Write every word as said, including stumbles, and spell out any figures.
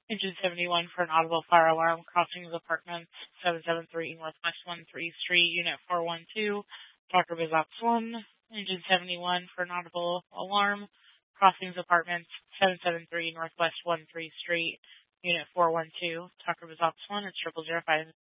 Engine seventy-one for an audible fire alarm crossing of apartments seven seven three Northwest one three Street, Unit four one two, Doctor Bizats one. Engine seventy-one for an audible alarm crossings apartments seven seven three Northwest one three Street, Unit four one two, Doctor Bizats one. It's triple zero five.